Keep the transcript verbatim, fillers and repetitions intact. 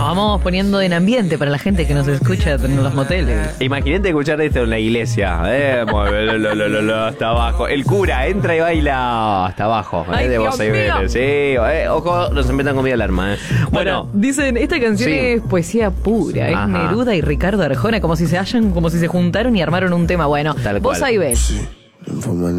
vamos poniendo en ambiente para la gente que nos escucha en los moteles. Imagínate escuchar esto en la iglesia. Eh, lo, lo, lo, lo, lo, hasta abajo. El cura entra y baila hasta abajo. Ay, eh, de Dios voz ahí, mío. sí, eh, ojo, nos inventan comida alarma. Eh. Bueno, Ahora, dicen, esta canción sí. es poesía pura, es Ajá. Neruda y Ricardo Arjona, como si se hayan, como si se juntaron y armaron un tema. Bueno, Tal vos cual. ahí ves. Sí, en forma